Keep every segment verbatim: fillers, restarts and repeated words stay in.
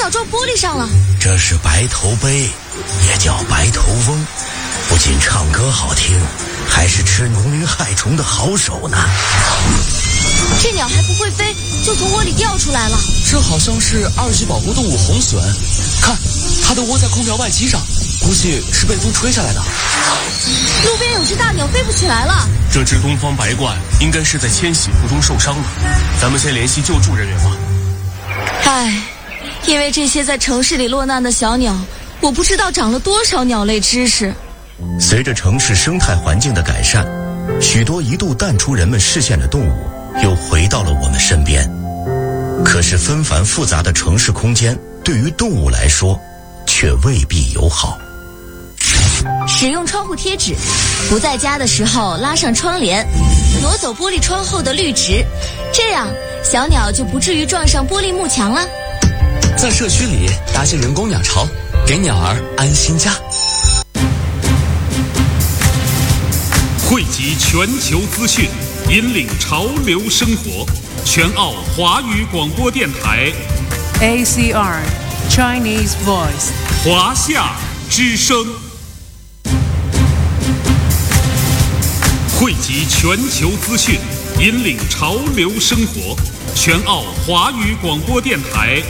鸟撞玻璃上了。 这是白头杯，也叫白头翁，不仅唱歌好听，还是吃农林害虫的好手呢。 这鸟还不会飞，就从窝里掉出来了。 这好像是二级保护动物红隼，看，它都窝在空调外机上，估计是被风吹下来的。 路边有只大鸟飞不起来了。 这只东方白鹳应该是在迁徙途中受伤了，咱们先联系救助人员吧。 唉，因为这些在城市里落难的小鸟，我不知道长了多少鸟类知识。 随着城市生态环境的改善，许多一度淡出人们视线的动物又回到了我们身边。可是纷繁复杂的城市空间对于动物来说却未必友好。 使用窗户贴纸，不在家的时候拉上窗帘，挪走玻璃窗后的绿植，这样小鸟就不至于撞上玻璃幕墙了。 在社区里搭些人工鸟巢，给鸟儿安心家。 汇集全球资讯，引领潮流生活。全澳华语广播电台 A C R Chinese Voice 华夏之声，汇集全球资讯，引领潮流生活。全澳华语广播电台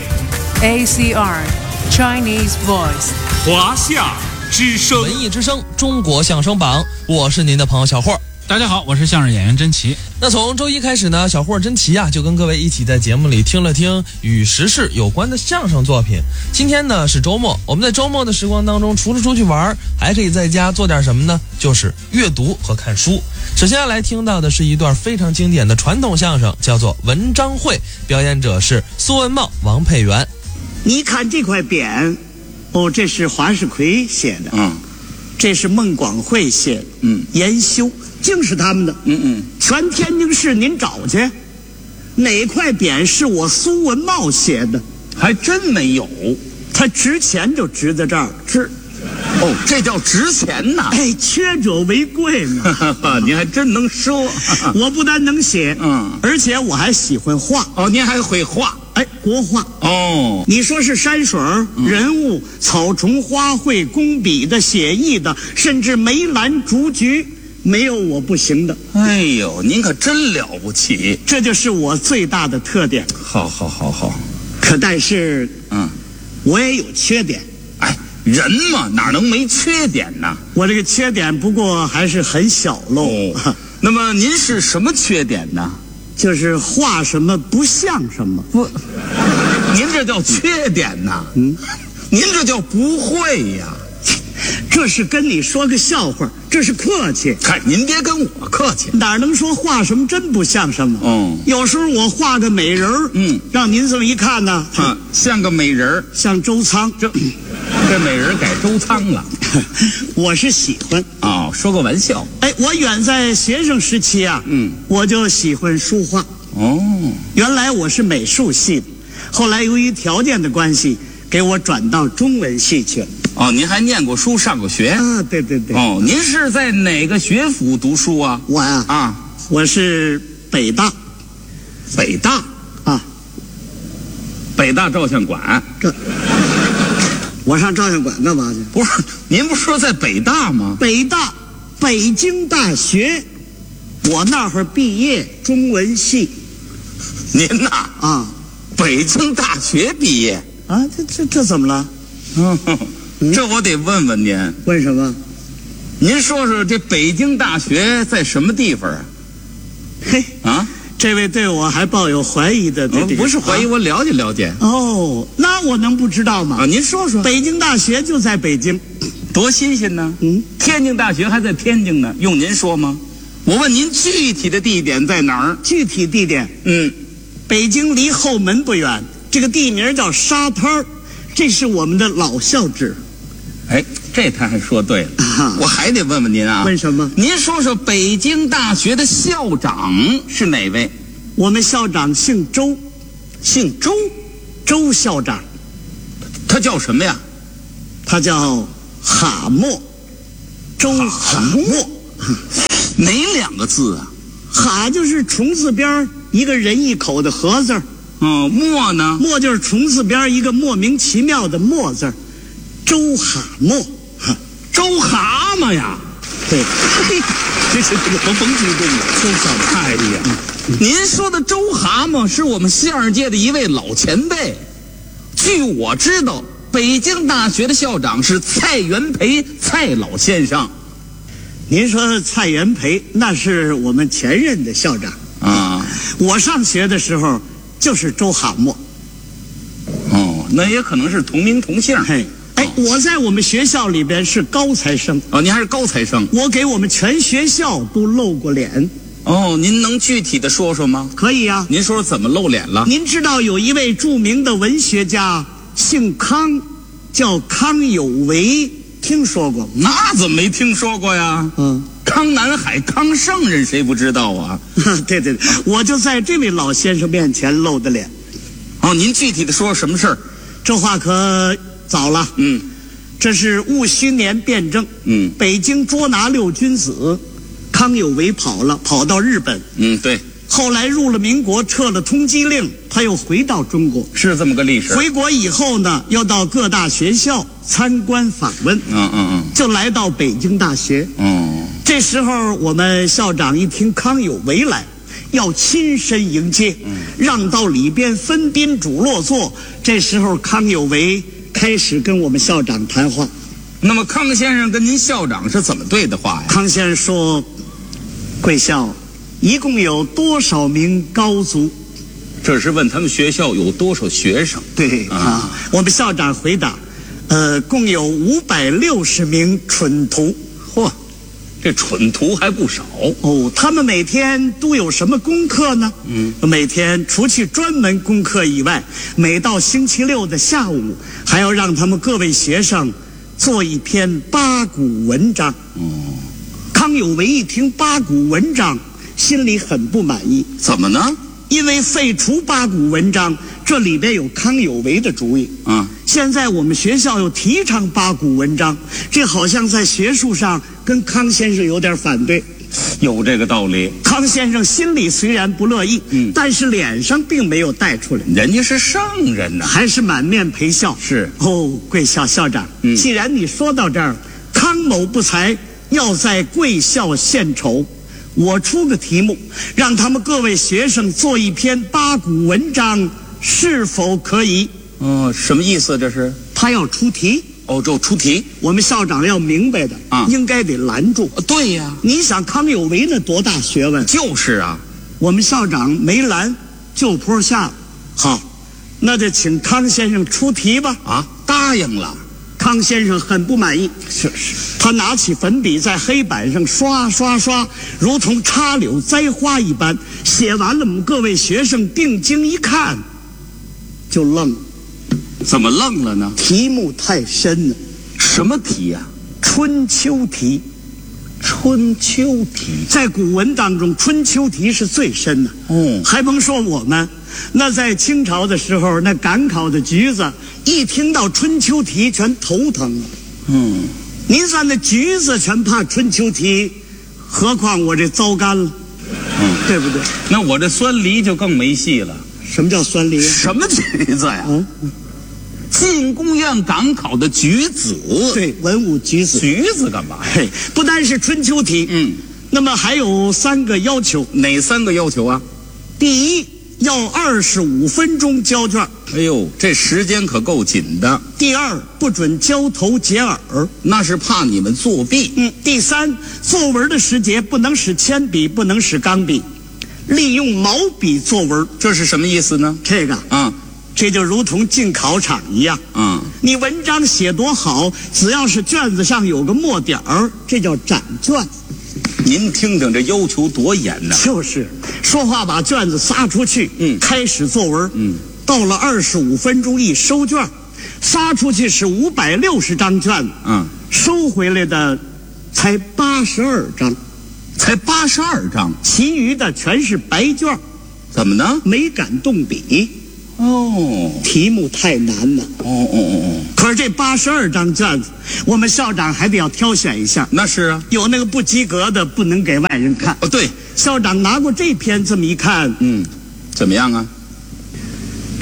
A C R Chinese Voice 华夏之声， 文艺之声，中国相声榜，我是您的朋友小霍。 大家好，我是相声演员甄奇。 那从周一开始呢，小霍甄奇啊就跟各位一起在节目里听了听与时事有关的相声作品。今天呢是周末，我们在周末的时光当中，除了出去玩，还可以在家做点什么呢？就是阅读和看书。首先要来听到的是一段非常经典的传统相声，叫做《文章会》，表演者是苏文茂、王佩元。 你看这块匾，哦，这是华世奎写的， 嗯， 这是孟广会写的， 嗯， 研修竟是他们的， 嗯嗯， 全天津市您找去，哪块匾是我苏文茂写的？ 还真没有， 他值钱就值在这儿，值。 哦，这叫值钱呐！ 哎，缺者为贵嘛。 您还真能说。 我不但能写， 嗯， 而且我还喜欢画。 哦，您还会画？ 哎，国画。 哦， 你说是山水、嗯、人物、草虫、花卉、工笔的、写意的，甚至梅兰竹菊，没有我不行的。 哎呦，您可真了不起！ 这就是我最大的特点。 好好好好。 可但是， 嗯， 我也有缺点。 哎，人嘛，哪能没缺点呢？ 我这个缺点不过还是很小喽。 哦，那么您是什么缺点呢？ 就是画什么不像什么。 不，您这叫缺点呐？ 嗯， 您这叫不会呀。 这是跟你说个笑话，这是客气。 嗨，您别跟我客气， 哪能说画什么真不像什么？ 嗯， 有时候我画个美人儿， 嗯， 让您这么一看呢， 啊，像个美人儿， 像周仓。 这这美人改周仓了， 我是喜欢。 哦，说个玩笑。 哎，我远在学生时期啊， 嗯， 我就喜欢书画。 哦， 原来我是美术系的，后来由于条件的关系，给我转到中文系去了。 哦，您还念过书，上过学啊？对对对。 哦，您是在哪个学府读书啊？ 我呀， 啊， 我是北大。 北大啊， 北大照相馆。 这，我上照相馆干嘛去？ 不是，您不是说在北大吗？ 北大，北京大学，我那会儿毕业，中文系。 您呐？ 啊， 北京大学毕业啊？这这这怎么了？ 嗯。这我得问问您， 问什么？ 您说说这北京大学在什么地方啊？ 嘿啊， 这位对我还抱有怀疑的这、 哦、不是怀疑，啊、我了解了解。 哦，那我能不知道吗？ 啊，您说说。 北京大学就在北京， 多新鲜呢！ 嗯， 天津大学还在天津呢，用您说吗？我问您具体的地点在哪儿？ 具体地点， 嗯， 北京离后门不远，这个地名叫沙滩儿，这是我们的老校址。 哎，这他还说对了，啊、我还得问问您啊。 问什么？ 您说说北京大学的校长是哪位？ 我们校长姓周。 姓周？ 周校长。 他叫什么呀？ 他叫哈默。周哈默。 哪两个字啊？ 哈就是虫字边一个人一口的禾字。 哦，墨呢？ 墨就是虫字边一个莫名其妙的墨字，周蛤蟆。 周蛤蟆呀？ 对， 嘿，这是这个甭甭激动了， 周小的哎呀，您说的周蛤蟆是我们相声界的一位老前辈。据我知道，北京大学的校长是蔡元培蔡老先生。 您说蔡元培那是我们前任的校长啊。 我上学的时候就是周蛤蟆。 哦，那也可能是同名同姓。 嘿，哎，我在我们学校里边是高材生。 哦，您还是高材生。 我给我们全学校都露过脸。 哦，您能具体的说说吗？ 可以呀。 您说说怎么露脸了？ 您知道有一位著名的文学家姓康，叫康有为，听说过吗？ 那怎么没听说过呀？ 嗯， 康南海、康圣人谁不知道啊？ 对对对，我就在这位老先生面前露的脸。 哦，您具体的说说什么事儿？ 这话可早了。 嗯， 这是戊戌年变政。 嗯， 北京捉拿六君子，康有为跑了，跑到日本。 嗯，对。 后来入了民国，撤了通缉令，他又回到中国， 是这么个历史。 回国以后呢，要到各大学校参观访问。 嗯嗯嗯， 就来到北京大学。 嗯， 这时候我们校长一听康有为来，要亲身迎接，嗯、让到里边分宾主落座。这时候康有为开始跟我们校长谈话。 那么康先生跟您校长是怎么对的话呀？ 康先生说：“贵校一共有多少名高足？” 这是问他们学校有多少学生。 对啊，啊我们校长回答：“呃，共有五百六十名蠢徒。” 嚯，这蠢徒还不少哦。他们每天都有什么功课呢？ 嗯， 每天除去专门功课以外，每到星期六的下午，还要让他们各位学生做一篇八股文章。 哦， 康有为一听八股文章，心里很不满意。 怎么呢？ 因为废除八股文章，这里边有康有为的主意。 啊， 现在我们学校又提倡八股文章，这好像在学术上跟康先生有点反对。 有这个道理。 康先生心里虽然不乐意， 嗯， 但是脸上并没有带出来。 人家是圣人呐、啊， 还是满面陪笑。 是哦，贵校校长， 嗯， 既然你说到这儿，康某不才要在贵校献丑。我出个题目，让他们各位学生做一篇八股文章，是否可以？ 哦，什么意思？这是他要出题。 哦，就出题。 我们校长要明白的啊， 应该得拦住。 对呀， 你想康有为那多大学问？ 就是啊， 我们校长没拦，就坡下了。好，那就请康先生出题吧。 啊，答应了。 康先生很不满意， 是是， 他拿起粉笔在黑板上刷刷刷，如同插柳栽花一般写完了。我们各位学生定睛一看，就愣了。 怎么愣了呢？ 题目太深了。 什么题呀、啊？ 春秋题。 春秋题在古文当中，春秋题是最深的。 哦， 还甭说我们，那在清朝的时候，那赶考的橘子一听到春秋题全头疼了。 嗯， 您算那橘子全怕春秋题，何况我这糟干了， 嗯， 对不对？ 那我这酸梨就更没戏了。 什么叫酸梨？ 什么橘子呀？ 嗯， 进宫院赶考的举子。 对，文武举子。 橘子干嘛呀？ 嘿，不单是春秋题， 嗯， 那么还有三个要求。 哪三个要求啊？ 第一，要二十五分钟交卷。 哎呦，这时间可够紧的。 第二，不准交头接耳， 那是怕你们作弊。 嗯。第三，作文的时节不能使铅笔，不能使钢笔，利用毛笔作文。 这是什么意思呢？ 这个啊， 这就如同进考场一样。 嗯， 你文章写多好，只要是卷子上有个墨点儿，这叫展卷。 您听听这要求多严呐！ 就是说话把卷子撒出去， 嗯， 开始作文， 嗯， 到了二十五分钟一收卷，撒出去是五百六十张卷子， 嗯， 收回来的才八十二张， 才八十二张， 其余的全是白卷。 怎么呢？ 没敢动笔。 哦， 题目太难了。 哦哦哦哦！ 可是这八十二张卷子，我们校长还得要挑选一下。 那是啊， 有那个不及格的，不能给外人看。 哦，对， 校长拿过这篇这么一看， 嗯，怎么样啊？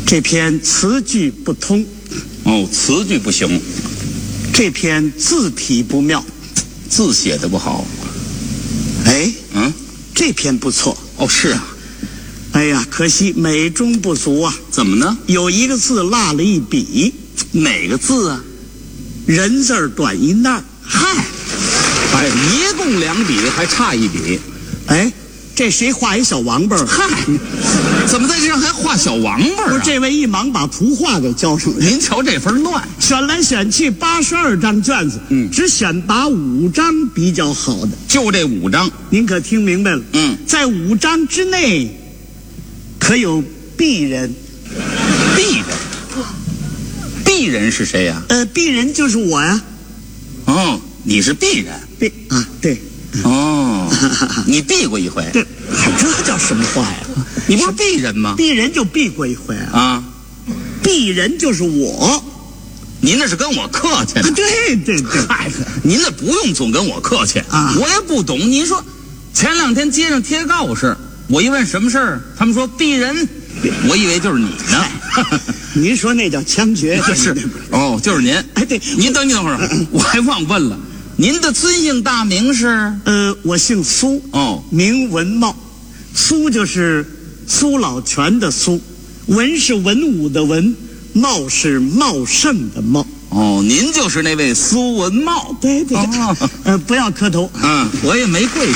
这篇词句不通。 哦，词句不行。 这篇字体不妙， 字写的不好。 哎， 嗯， 这篇不错。 哦，是啊。 哎呀，可惜美中不足啊。 怎么呢？ 有一个字落了一笔。 哪个字啊？ 人字儿短一捺。 嗨，哎，一共两笔，还差一笔。 哎，这谁画一小王八儿？ 嗨，怎么在这上还画小王八啊？ 不是，这位一忙把图画给交上来。 您瞧这份乱， 选来选去八十二张卷子， 嗯， 只选拔五张比较好的， 就这五张。 您可听明白了？ 嗯， 在五张之内，可有鄙人。 鄙人，鄙人是谁呀？ 呃，鄙人就是我呀。 哦，你是鄙人。 鄙啊，对。 哦，你避过一回。 这这叫什么话呀？ 你不是鄙人吗？ 鄙人就避过一回啊。 啊， 鄙人就是我。 您那是跟我客气呢。 啊，对对对。 嗨，您那不用总跟我客气啊， 我也不懂。您说，前两天街上贴告示，我一问什么事儿，他们说鄙人，我以为就是你呢。 您说那叫枪决。 是哦，就是您。 哎，对， 您等一等会儿，我还忘问了。您的尊姓大名是？ 呃，我姓苏， 哦， 名文茂，苏就是苏老泉的苏，文是文武的文，茂是茂盛的茂。 哦，您就是那位苏文茂。 对对对， 哦、 呃，不要磕头。 嗯，我也没跪下。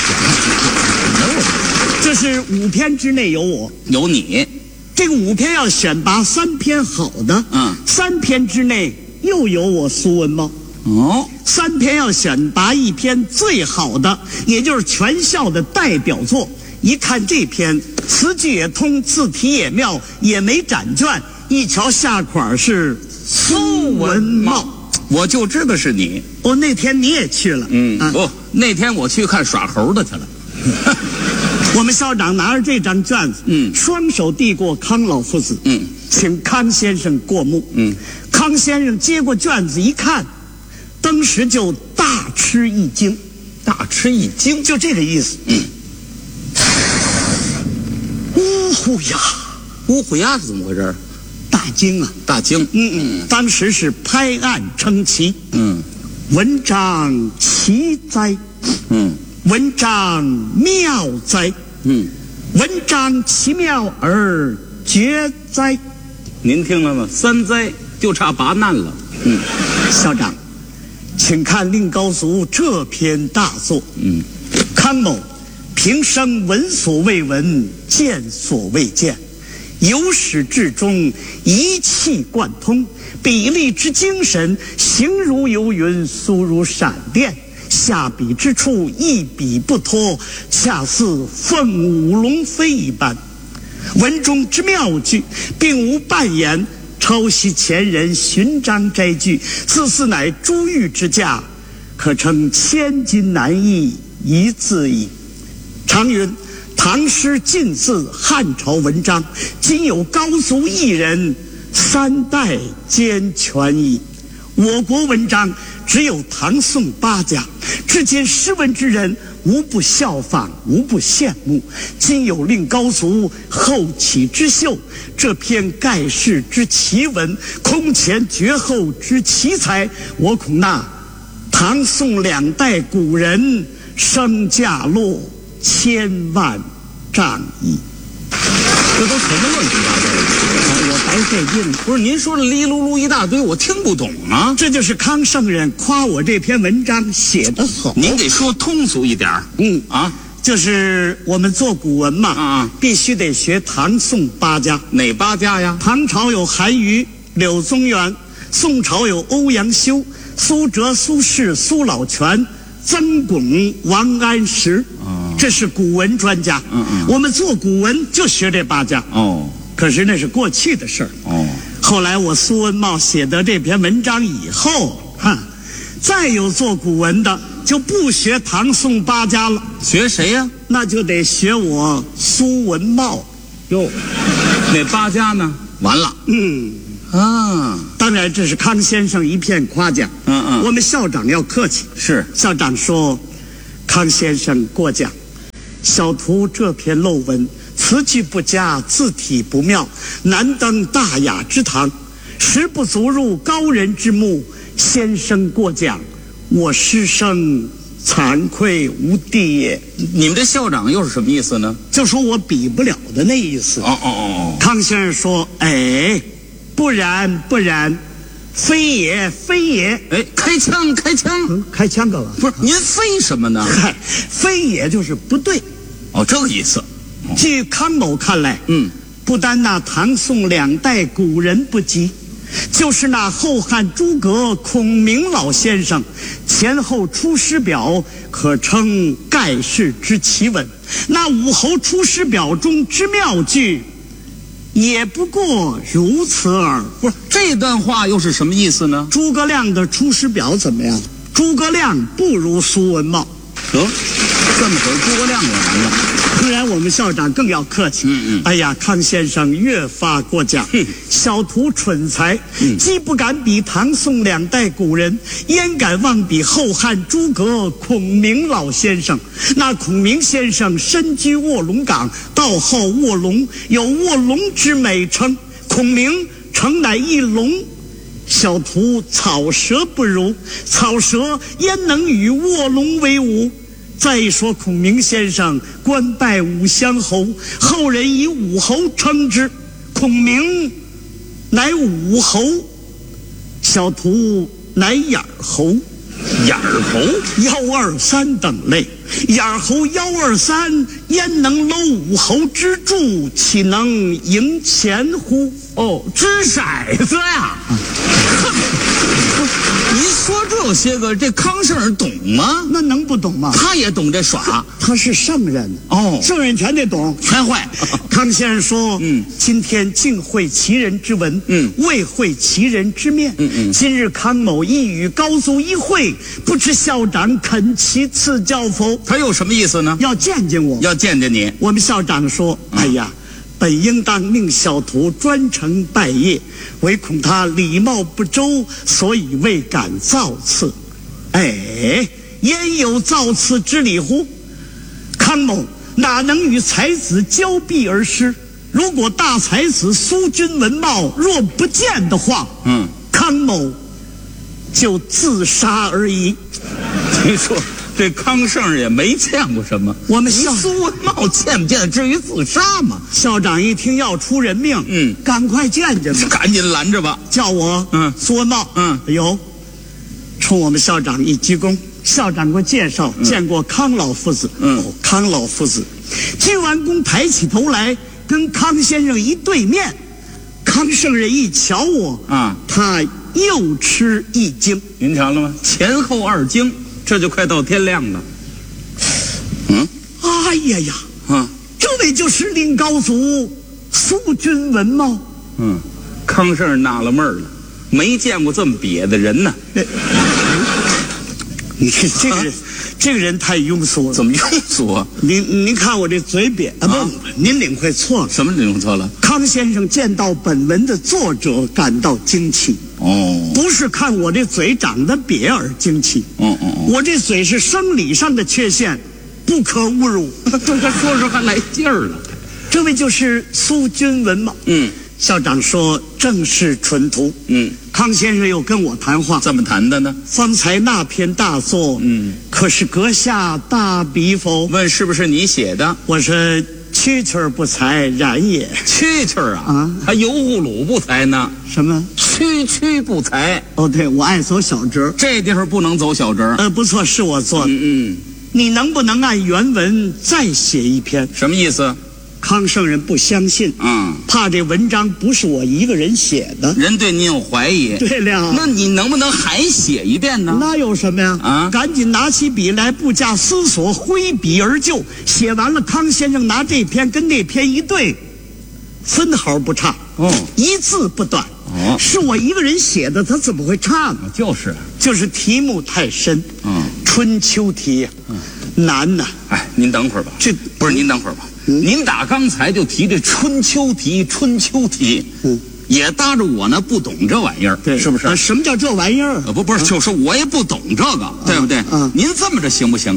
这是五篇之内有我， 有你。 这个五篇要选拔三篇好的， 嗯， 三篇之内又有我苏文茂。 哦， 三篇要选拔一篇最好的，也就是全校的代表作。一看这篇，词句也通，字体也妙，也没展卷。一瞧下款是苏文茂， 我就知道是你。 哦，那天你也去了。 嗯， 啊、 不，那天我去看耍猴的去了。 我们校长拿着这张卷子， 嗯， 双手递过康老夫子， 嗯， 请康先生过目。 嗯， 康先生接过卷子一看。当时就大吃一惊， 大吃一惊， 就这个意思。 嗯， 呜呼呀， 呜呼呀是怎么回事？ 大惊啊， 大惊。 嗯嗯，当时是拍案称奇。 嗯， 文章奇哉。 嗯， 文章妙哉。 嗯， 文章奇妙而绝哉。 您听了吗？三哉就差拔难了。 嗯，校长。请看令高俗这篇大作。 嗯， 康某平生闻所未闻，见所未见，由始至终一气贯通，笔力之精神，行如游云，速如闪电，下笔之处一笔不脱，恰似凤舞龙飞一般。文中之妙句，并无半言。抄袭前人寻章摘句，字字乃珠玉之价，可称千金难易一字矣。常云唐诗尽字汉朝文章，今有高俗一人，三代兼全矣。我国文章只有唐宋八家，至今诗文之人无不效仿，无不羡慕。今有令高俗后起之秀，这篇盖世之奇文，空前绝后之奇才，我恐那唐宋两代古人身价落千万丈矣。 这都什么乱七八糟的？ 我白费劲了。 不是您说的哩噜噜一大堆，我听不懂啊。 这就是康圣人夸我这篇文章写得好。 您得说通俗一点。 嗯啊， 就是我们做古文嘛， 啊， 必须得学唐宋八家。 哪八家呀？ 唐朝有韩愈、柳宗元，宋朝有欧阳修、苏辙、苏轼、苏老泉、曾巩、王安石。哦，这是古文专家。 嗯嗯， 我们做古文就学这八家。 哦， 可是那是过去的事儿。 哦， 后来我苏文茂写得这篇文章以后，哈，再有做古文的就不学唐宋八家了， 学谁呀？ 那就得学我苏文茂。 哟，哪八家呢？完了。 嗯啊， 当然这是康先生一片夸奖。 嗯嗯， 我们校长要客气。 是， 校长说，康先生过奖。小徒这篇陋文词句不佳，字体不妙，难登大雅之堂，实不足入高人之目。先生过奖，我师生惭愧无地也。 你们这校长又是什么意思呢？ 就说我比不了的那意思。 哦哦哦。 康先生说：“哎，不然不然，非也非也。” 哎，开枪开枪！ 嗯，开枪干嘛？ 不是您非什么呢？ 嗨，非也就是不对。 哦，这个意思。 据康某看来， 嗯， 不单那唐宋两代古人不及，就是那后汉诸葛孔明老先生前后出师表，可称盖世之奇闻。那武侯出师表中之妙句，也不过如此耳。 不是这段话又是什么意思呢？ 诸葛亮的出师表怎么样？诸葛亮不如苏文茂。 得，这么会儿诸葛亮也完了。 当然，我们校长更要客气。 嗯嗯。 哎呀，康先生越发过奖。 嗯、 小徒蠢才， 嗯、 既不敢比唐宋两代古人，焉敢妄比后汉诸葛孔明老先生？那孔明先生身居卧龙岗，道号卧龙，有卧龙之美称。孔明诚乃一龙。小徒草蛇不如，草蛇焉能与卧龙为伍？再说孔明先生官拜武乡侯，后人以武侯称之，孔明乃武侯，小徒乃眼侯。 眼侯幺二三等类，眼侯幺二三，焉能搂武侯之柱？岂能赢钱乎？ 哦，掷骰子呀！您说这些个，这康圣人懂吗？ 那能不懂吗？ 他也懂这耍， 他是圣人哦， 圣人全得懂， 全会。 康先生说：“ 嗯， 今天竟会其人之文， 嗯， 未会其人之面， 嗯嗯。 今日康某一语高足一会，不知校长肯其赐教否？” 他有什么意思呢？ 要见见我， 要见见你。 我们校长说：“嗯、哎呀。”本应当命小徒专程拜谒，唯恐他礼貌不周，所以未敢造次。哎，焉有造次之理乎？康某哪能与才子交臂而失？如果大才子苏君文茂若不见的话， 嗯， 康某就自杀而已。 你说这康圣人也没见过什么， 我们校苏文茂见不见至于自杀吗？ 校长一听要出人命， 嗯， 赶快见见吧， 赶紧拦着吧。 叫我， 嗯， 苏文茂， 嗯， 有，冲我们校长一鞠躬。校长给我介绍， 嗯、 见过康老夫子， 嗯， 哦，康老夫子，鞠完躬抬起头来，跟康先生一对面，康圣人一瞧我， 啊， 他又吃一惊。 您瞧了吗？前后二惊。这就快到天亮了。嗯， 哎呀呀， 啊， 这位就是令高祖苏君文茂。 嗯，康圣人纳了闷了，没见过这么瘪的人呢。 你看这个人，啊、这个人太庸俗了。 怎么庸俗啊？ 您您看我这嘴瘪啊，不，您领会错了。 什么领会错了？ 康先生见到本文的作者感到惊奇。 哦， 不是看我这嘴长得瘪而惊奇。 哦哦， 我这嘴是生理上的缺陷，不可侮辱。 这他说说还来劲儿了。 这位就是苏君文茂。 嗯， 校长说正是纯徒。 嗯， 康先生又跟我谈话， 怎么谈的呢？ 方才那篇大作， 嗯， 可是阁下大笔否？ 问是不是你写的？ 我说蛐蛐不才，然也。 蛐蛐啊， 啊， 还油葫芦不才呢？ 什么？ 区区不才。 哦，对，我爱走小折， 这地方不能走小折。 呃，不错，是我做的。 嗯嗯， 你能不能按原文再写一篇？ 什么意思？ 康圣人不相信， 嗯， 怕这文章不是我一个人写的， 人对您有怀疑。 对了， 那你能不能还写一遍呢？ 那有什么呀？ 啊， 赶紧拿起笔来，不假思索，挥笔而就。写完了，康先生拿这篇跟那篇一对，分毫不差， 哦， 一字不短。 哦， 是我一个人写的，他怎么会差呢？ 就是， 就是题目太深。 嗯， 春秋题呀， 嗯， 难呐。 哎，您等会儿吧。 这不是您等会儿吧？嗯、您打刚才就提这春秋题，春秋题， 嗯， 也搭着我呢，不懂这玩意儿， 对， 是不是？ 啊、什么叫这玩意儿？ 呃，不，不是，就是我也不懂这个，对不对？ 嗯， 您这么着行不行啊？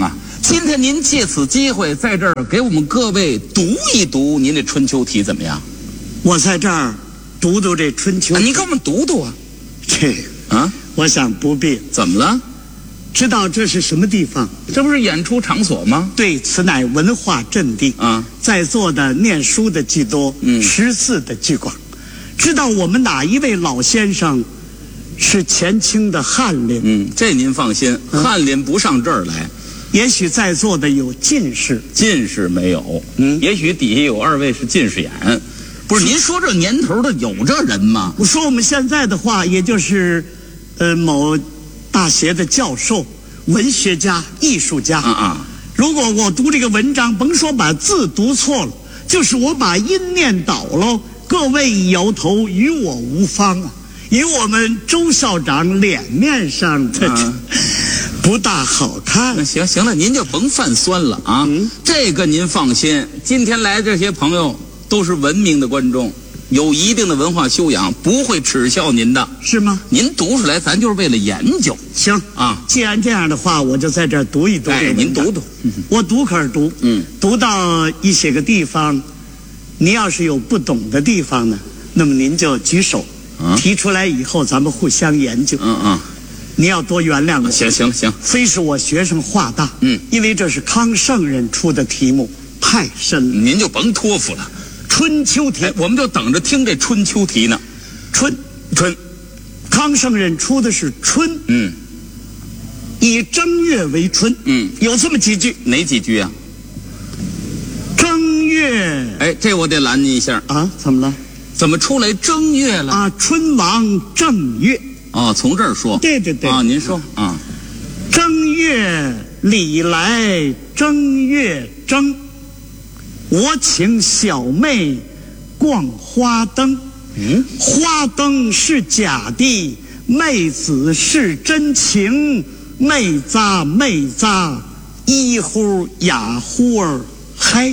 今天您借此机会在这儿给我们各位读一读您这春秋题怎么样？ 我在这儿读读这春秋、 啊、你给我们读读啊。 这啊， 我想不必。 怎么了？ 知道这是什么地方？ 这不是演出场所吗？ 对，此乃文化阵地啊。 在座的念书的居多， 嗯， 识字的居广。知道我们哪一位老先生是前清的翰林？ 嗯，这您放心，嗯、翰林不上这儿来。 也许在座的有进士， 进士没有。 嗯， 也许底下有二位是进士眼。不是，您说这年头的有这人吗？ 我说我们现在的话，也就是，呃，某大学的教授、文学家、艺术家。 啊啊！ 如果我读这个文章，甭说把字读错了，就是我把音念倒了，各位一摇头，与我无方啊！与我们周校长脸面上的、啊、不大好看。 那行行了，您就甭犯酸了啊！嗯、这个您放心，今天来这些朋友都是文明的观众，有一定的文化修养，不会耻笑您的， 是吗？ 您读出来，咱就是为了研究。 行啊， 既然这样的话，我就在这儿读一读。 哎，您读读， 我读可是读， 嗯， 读到一些个地方，您要是有不懂的地方呢，那么您就举手，啊、提出来以后，咱们互相研究。 嗯嗯， 您要多原谅我。 行行行， 非是我学生话大， 嗯， 因为这是康圣人出的题目，太深了， 您就甭托付了。 春秋题、 哎，我们就等着听这春秋题呢。 春春， 康圣人出的是春， 嗯， 以正月为春， 嗯， 有这么几句， 哪几句啊？ 正月， 哎，这我得拦你一下啊，怎么了？ 怎么出来正月了？ 啊，春王正月。 哦，从这儿说。 对对对。 啊，您说啊。 正月里来正月正。我请小妹逛花灯， 嗯， 花灯是假的，妹子是真情，妹扎妹扎，一呼雅呼儿嗨。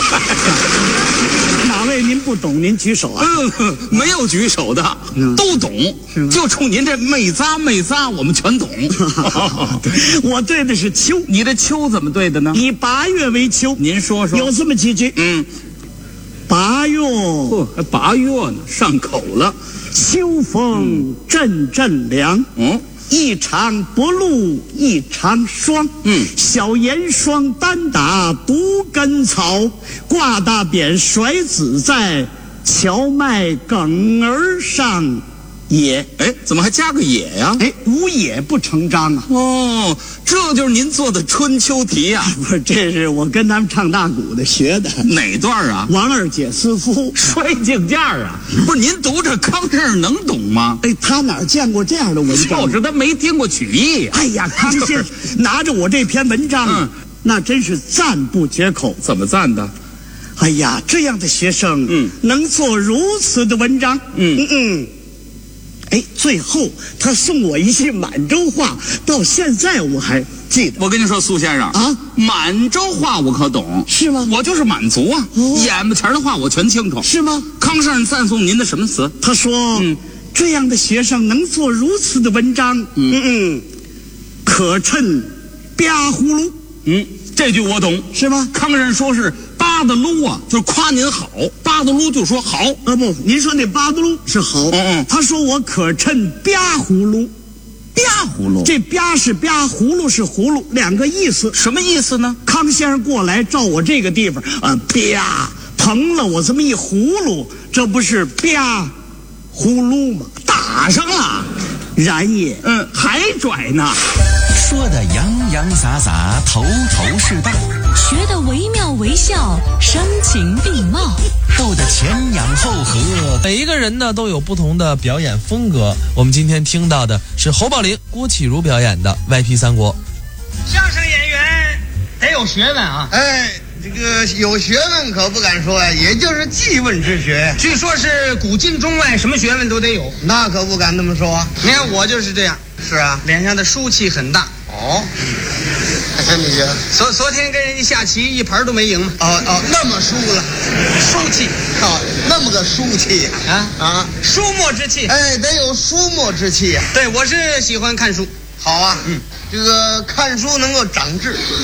哪位您不懂，您举手啊？ 嗯，没有举手的，嗯、都懂，就冲您这妹扎妹扎，我们全懂。 我对的是秋， 你这秋怎么对的呢？ 以八月为秋。 您说说， 有这么几句。 嗯， 八月， 嚯，还八月呢，上口了。 秋风阵阵凉。 嗯。 一场薄露一场霜， 嗯， 小严霜单打独根草，挂大扁甩子在，荞麦梗儿上也。 哎，怎么还加个也呀？ 哎，无也不成章啊！ 哦，这就是您做的春秋题呀、啊？ 不是，这是我跟他们唱大鼓的学的。 哪段啊？ 王二姐思夫摔镜架啊！不是，您读这康圣人能懂吗？ 哎，他哪见过这样的文章？ 就是他没听过曲艺、啊。 哎呀，康先生拿着我这篇文章，嗯、那真是赞不绝口。 怎么赞的？ 哎呀，这样的学生， 嗯， 能做如此的文章， 嗯嗯嗯。哎，最后他送我一句满洲话，到现在我还记得。 我跟你说，苏先生啊， 满洲话我可懂， 是吗？ 我就是满族啊， 哦、 眼巴前的话我全清楚， 是吗？ 康圣人赞颂您的什么词？ 他说， 嗯， 这样的学生能做如此的文章，嗯嗯嗯，可称吧葫芦。 嗯，这句我懂， 是吗？ 康圣人说是八的噜啊，就是夸您好，八的噜就说好啊不，您说那八的噜是好， 嗯嗯， 他说我可称吧葫芦， 吧葫芦， 这吧是吧，葫芦是葫芦，两个意思， 什么意思呢？ 康先生过来照我这个地方啊，吧疼了我这么一葫芦，这不是吧葫芦吗？ 打上了， 然也， 嗯，还拽呢。 说的洋洋洒洒，头头是道； 学的惟妙惟肖，声情并茂； 斗得前仰后合。 每一个人呢都有不同的表演风格。我们今天听到的是侯宝林、郭启儒表演的《歪批三国》。 相声演员得有学问啊！ 哎，这个有学问可不敢说呀，也就是技问之学。 据说是古今中外什么学问都得有， 那可不敢那么说。 你看我就是这样。 是啊， 脸上的书气很大。 哦，你觉得？ 昨昨天跟人家下棋，一盘都没赢嘛。 哦哦，那么输了， 书气。 哦，那么个书气啊啊， 书墨之气。 哎，得有书墨之气啊。 对，我是喜欢看书。 好啊， 嗯， 这个看书能够长智。 对，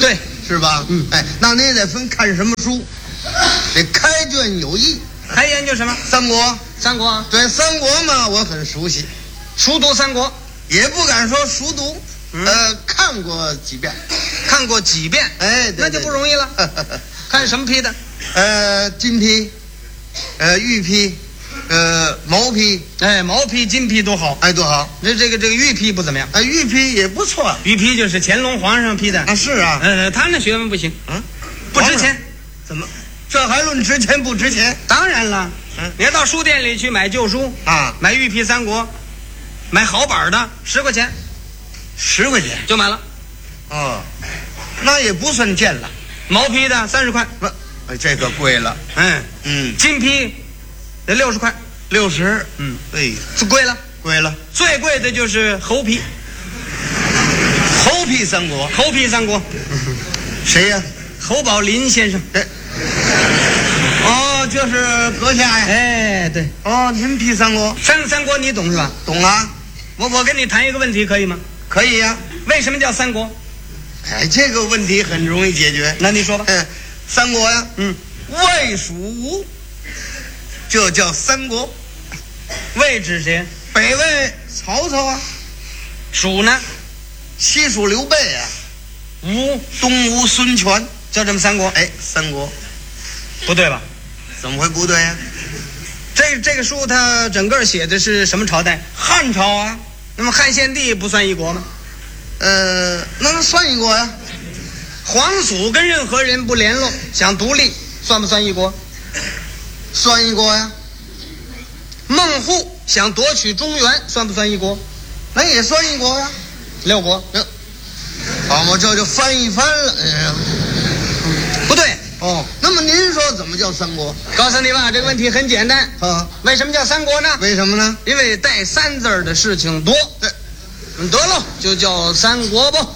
是吧？嗯，哎，那你也得分看什么书，得开卷有益。 还研究什么？ 三国， 三国。 对，三国嘛，我很熟悉， 熟读三国， 也不敢说熟读，嗯、呃，看过几遍， 看过几遍， 哎，对对对， 那就不容易了。看什么批的？ 呃，金批，呃，玉批，呃，毛批， 哎，毛批、金批都好， 哎，多好。 这这个这个玉批不怎么样， 啊，玉批也不错。 玉批就是乾隆皇上批的啊，是啊， 呃，他那学问不行，嗯，不值钱。 怎么？这还论值钱不值钱？ 当然了，嗯，你要到书店里去买旧书啊， 买玉批三国，买好版的，十块钱， 十块钱就买了。 哦，那也不算贱了。 毛批的三十块， 不，哎，这个贵了。 嗯嗯， 金批得六十块， 六十。 嗯， 哎， 这贵了， 贵了。 最贵的就是猴皮， 猴皮三国， 猴皮三国， 谁呀？ 侯宝林先生。 哎，哦，就是阁下呀。 哎，对。 哦，您批三国， 三三国你懂是吧？ 懂啊。 我我跟你谈一个问题可以吗？ 可以呀。 为什么叫三国？ 哎，这个问题很容易解决。 那你说吧。 嗯，三国呀， 嗯， 魏蜀吴，这叫三国。 魏指谁？ 北魏曹操啊。 蜀呢？ 西蜀刘备啊。 吴东吴孙权， 就这么三国。 哎，三国， 不对吧？ 怎么会不对呀、啊？ 这这个书它整个写的是什么朝代？ 汉朝啊。 那么汉献帝不算一国吗？ 呃，那算一国呀、啊。 皇祖跟任何人不联络，想独立，算不算一国？ 算一国呀、啊。 孟户想夺取中原，算不算一国？ 那也算一国呀、啊。 六国。 嗯，好嘛，这就翻一翻了。哎嗯、不对。 哦，那么您说怎么叫三国？ 告诉你吧，这个问题很简单。 啊， 为什么叫三国呢？ 为什么呢？ 因为带三字的事情多。 对， 得了，就叫三国吧。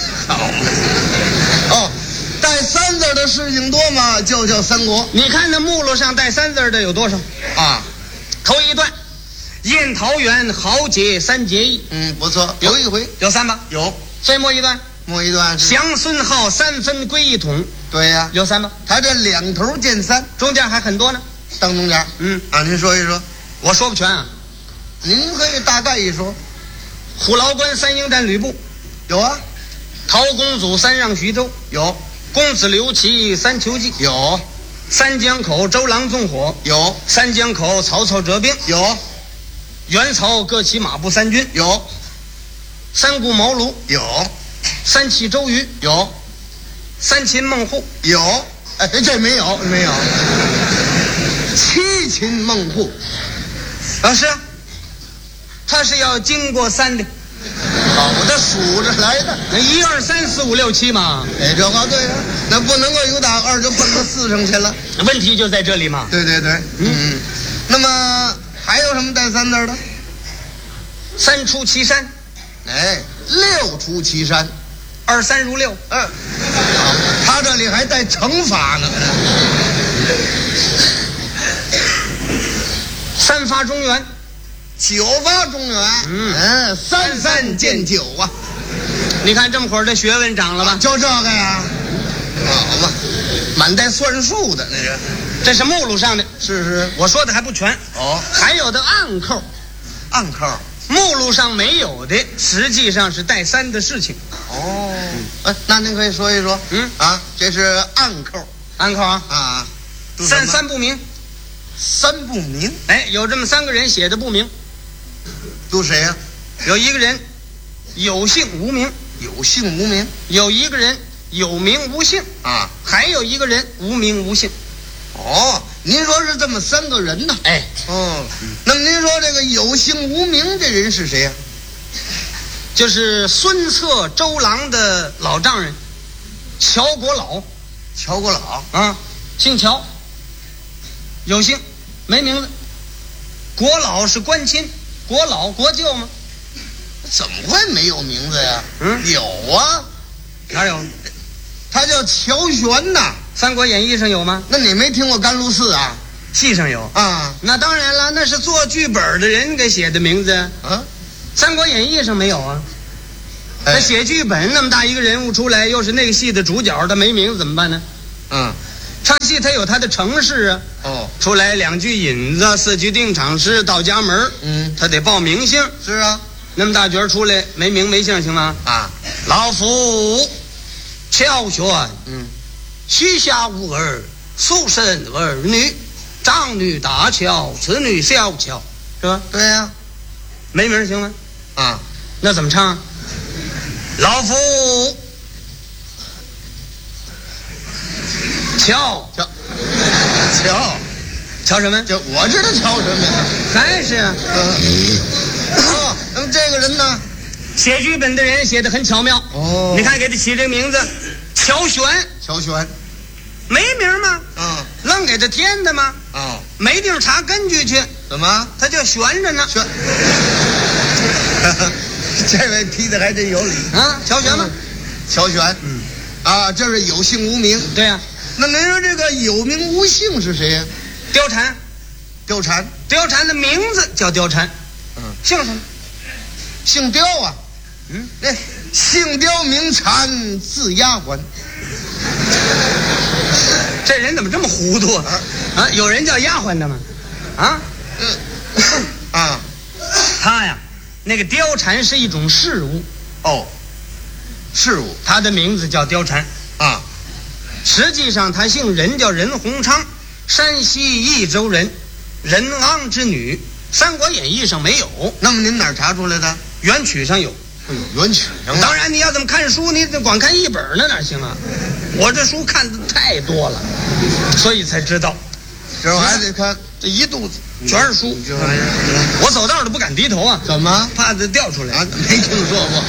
哦，带三字的事情多嘛，就叫三国。 你看那目录上带三字的有多少？ 啊， 头一段，宴桃园，豪杰三结义。 嗯，不错，有一回有三吧？ 有。 最末一段。 末一段是降孙浩三分归一统。 对呀、啊， 有三吗？ 他这两头见三， 中间还很多呢。 当中间， 嗯啊，您说一说。 我说不全啊， 您可以大概一说。 虎牢关三英战吕布， 有啊。 陶公祖三让徐州， 有。 公子刘琦三求计， 有。 三江口周郎纵火， 有。 三江口曹操折兵， 有。 袁曹各起马步三军， 有。 三顾茅庐， 有。 三气周瑜， 有。 三擒孟获， 有。哎，这没有，没有。七擒孟获， 啊是啊，他是要经过三的。 好，我这数着来的。 那一二三四五六七嘛。 哎，这话对啊，那不能够有打二就奔到四上去了。 问题就在这里嘛。 对对对，嗯。嗯那么还有什么带三字的？ 三出祁山， 哎，六出祁山， 二三如六。 嗯，好，他这里还带乘法呢。 三发中原， 九发中原，嗯，嗯三三见九啊。 你看这么会儿的学问长了吧？ 就这个呀，好嘛，满带算数的那是。 这是目录上的， 是是， 我说的还不全哦， 还有的暗扣， 暗扣， 目录上没有的，实际上是带三的事情。 哦，哎，那您可以说一说， 嗯啊，这是暗扣， 暗扣啊啊， 三三不明， 三不明， 哎，有这么三个人写的不明， 都谁呀？ 有一个人有姓无名， 有姓无名； 有一个人有名无姓啊， 还有一个人无名无姓。 哦，您说是这么三个人呢？ 哎， 哦，那么您说这个有姓无名这人是谁呀？ 就是孙策周郎的老丈人乔国老。 乔国老啊，姓乔，有姓没名字。国老是官亲，国老国舅吗？ 怎么会没有名字呀？ 嗯， 有啊， 哪有？ 他叫乔玄呐。 《三国演义》上有吗？ 那你没听过甘露寺啊？ 戏上有啊。 那当然了，那是做剧本的人给写的名字啊。《三国演义》上没有啊。 他写剧本那么大一个人物出来，又是那个戏的主角，他没名字怎么办呢？ 嗯， 唱戏他有他的程式啊。 哦， 出来两句引子，四句定场诗，到家门， 嗯， 他得报名姓。 是啊， 那么大角出来没名没姓行吗？ 啊， 老夫乔玄， 嗯， 膝下无儿，速生儿女，长女大乔，次女小乔，是吧？ 对呀、啊， 没名行吗？ 啊， 那怎么唱？老夫乔乔乔乔什么？ 就我知道乔什么呀？ 还是啊。 嗯，哦，那么这个人呢？ 写剧本的人写得很巧妙。 哦， 你看给他起这个名字，乔玄。 乔玄， 没名吗？ 嗯， 愣给他添的吗？ 哦， 没地儿查根据去。 怎么？ 他就悬着呢。 悬。这位批的还真有理啊！乔玄吗？ 乔玄，嗯，啊，这是有姓无名。 对呀、啊。 那您说这个有名无姓是谁呀？ 貂蝉。 貂蝉， 貂蝉的名字叫貂蝉， 嗯， 姓什么？ 姓貂啊。嗯，那姓貂名蝉，字丫鬟。 这人怎么这么糊涂啊？啊，有人叫丫鬟的吗？啊？ 嗯，啊， 他呀，那个貂蝉是一种事物。 哦，事物， 他的名字叫貂蝉啊。 实际上他姓任，叫任鸿昌，山西益州人，任昂之女。《三国演义》上没有。 那么您哪儿查出来的？ 元曲上有。 哎呦，元曲上。 当然，你要怎么看书，你光看一本那哪行啊？我这书看的太多了，所以才知道。 这我还得看这一肚子全是书， 这玩意儿， 我走道都不敢低头啊。 怎么？ 怕它掉出来啊？没听说过。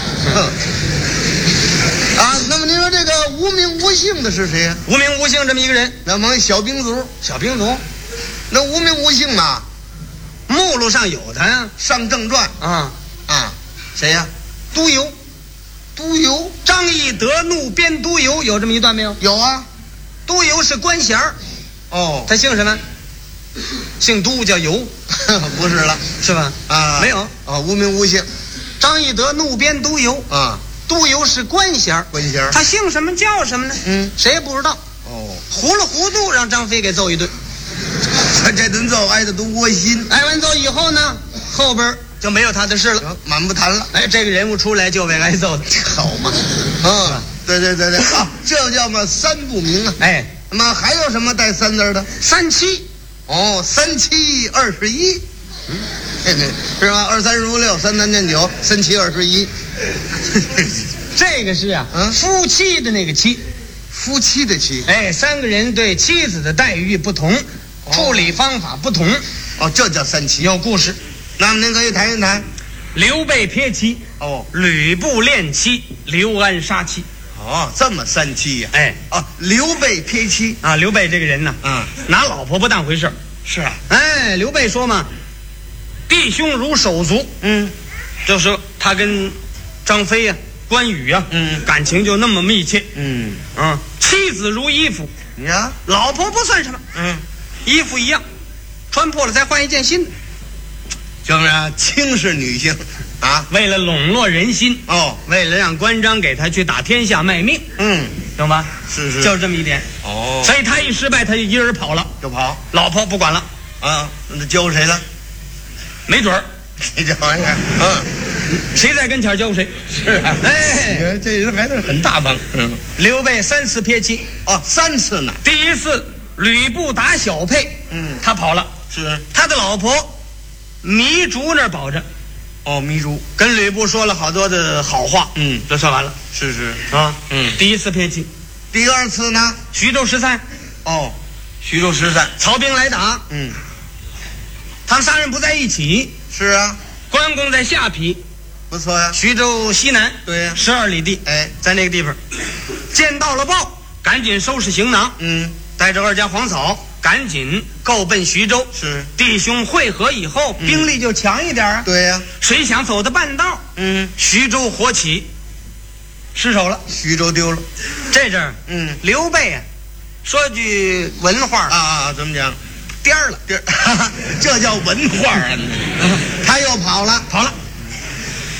啊，那么您说这个无名无姓的是谁呀？ 无名无姓这么一个人， 那么小兵卒， 小兵卒， 那无名无姓嘛， 目录上有他呀， 上正传啊啊，谁呀？ 督邮， 督邮， 张翼德怒鞭督邮，有这么一段没有？ 有啊， 督邮是官衔儿。 哦， 他姓什么？姓都，叫邮， 不是了， 是吧？ 啊， 没有啊，无名无姓。 张翼德怒鞭督邮啊， 督邮是官衔儿， 官衔儿。 他姓什么叫什么呢？ 嗯， 谁也不知道。 哦， 糊里糊涂让张飞给揍一顿。 他这顿揍挨得都窝心。 挨完揍以后呢，后边就没有他的事了， 满不谈了。 哎，这个人物出来就为挨揍的， 好嘛？嗯，对对对对，啊，这叫嘛三不明啊。 哎， 那么还有什么带三字的？ 三七。 哦，三七二十一。嗯，这个是吧？二三十五六，三三见九，三七二十一。 这个是啊， 嗯， 夫妻的那个妻， 夫妻的妻。 哎，三个人对妻子的待遇不同，哦、处理方法不同。 哦，这叫三妻。 有故事。 那么您可以谈一谈。 刘备撇妻， 哦， 吕布恋妻，刘安杀妻。 哦，这么三妻呀、 啊？哎， 哦，刘备撇妻啊，刘备这个人呢， 嗯， 拿老婆不当回事。 是啊， 哎，刘备说嘛，弟兄如手足， 嗯， 就是他跟张飞呀、啊、关羽呀、啊， 嗯， 感情就那么密切， 嗯嗯，妻子如衣服， 你呀， 老婆不算什么， 嗯， 衣服一样，穿破了再换一件新的， 就是啊，轻视女性啊， 为了笼络人心， 哦， 为了让关张给他去打天下卖命， 嗯， 懂吧？ 是是， 就这么一点， 哦， 所以他一失败，他就一人跑了， 就跑， 老婆不管了， 啊，那交谁了？ 没准儿， 你这玩意儿，嗯， 谁在跟前交谁？ 是啊， 哎， 这人还是很大方。嗯， 刘备三次撇妻， 哦，三次呢。 第一次吕布打小沛， 嗯， 他跑了， 是他的老婆糜竺那儿保着。 哦，糜竺跟吕布说了好多的好话， 嗯， 这算完了， 是是啊， 嗯， 第一次撇妻。 第二次呢？ 徐州十三， 哦，徐州十三， 曹兵来打， 嗯， 他们仨人不在一起， 是啊， 关公在下邳， 不错呀， 徐州西南， 对呀， 十二里地， 哎， 在那个地方，见到了报，赶紧收拾行囊， 嗯， 带着二家黄草，赶紧够奔徐州。 是， 弟兄会合以后， 嗯、 兵力就强一点啊。 对呀， 谁想走到半道， 嗯， 徐州火起，失手了， 徐州丢了。 这阵儿， 嗯， 刘备啊，说句文话啊啊，怎么讲？ 颠儿了， 颠儿，这叫文化啊！他又跑了， 跑了。关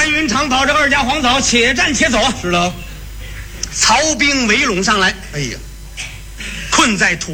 关云长保着二家皇嫂，且战且走啊！ 是的。 曹兵围拢上来， 哎呀， 困在土